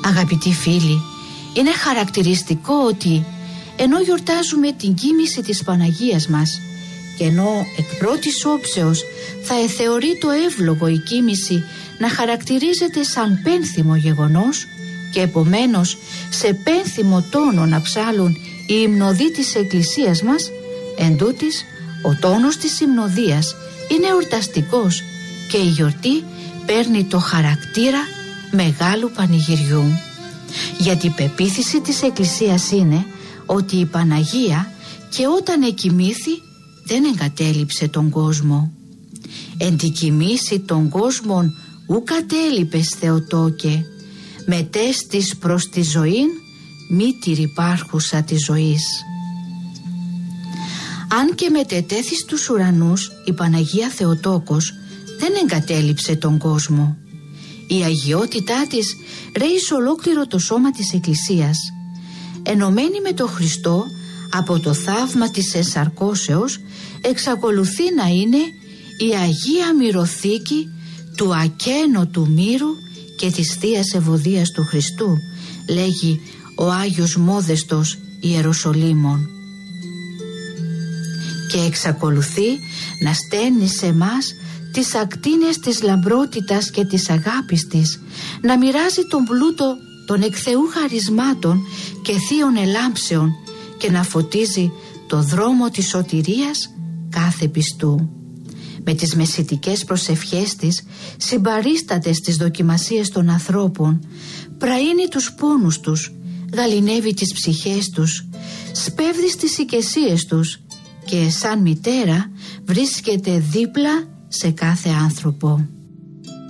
Αγαπητοί φίλοι, είναι χαρακτηριστικό ότι ενώ γιορτάζουμε την κοίμηση της Παναγίας μας και ενώ εκ πρώτης όψεως θα εθεωρεί το εύλογο η κοίμηση να χαρακτηρίζεται σαν πένθυμο γεγονός και επομένως σε πένθυμο τόνο να ψάλουν οι υμνοδοί της Εκκλησίας μας, εντούτοις ο τόνος της υμνοδίας είναι εορταστικός και η γιορτή παίρνει το χαρακτήρα μεγάλου πανηγυριού. Γιατί η πεποίθηση της Εκκλησίας είναι ότι η Παναγία και όταν εκοιμήθη δεν εγκατέλειψε τον κόσμο. Εν τη κοιμήσει τον κόσμον ου κατέλειπες Θεοτόκε, μετέστης προς τη ζωήν μήτηρ υπάρχουσα της ζωής. Αν και μετετέθη στους ουρανούς, η Παναγία Θεοτόκος δεν εγκατέλειψε τον κόσμο. Η αγιότητά της ρέει σε ολόκληρο το σώμα της Εκκλησίας. Ενωμένη με τον Χριστό από το θαύμα της ενσαρκώσεως, εξακολουθεί να είναι η Αγία Μυροθήκη του ακένωτου μύρου και της Θείας Ευωδίας του Χριστού, λέγει ο Άγιος Μόδεστος Ιεροσολύμων. Και εξακολουθεί να στέλνει σε μας τις ακτίνες της λαμπρότητας και της αγάπης της, να μοιράζει τον πλούτο των εκ Θεού χαρισμάτων και θείων ελάμψεων και να φωτίζει το δρόμο της σωτηρίας κάθε πιστού. Με τις μεσητικές προσευχές της συμπαρίσταται στις δοκιμασίες των ανθρώπων, πραίνει τους πόνους τους, γαληνεύει τις ψυχές τους, σπέβδει στις οικεσίες τους και σαν μητέρα βρίσκεται δίπλα σε κάθε άνθρωπο.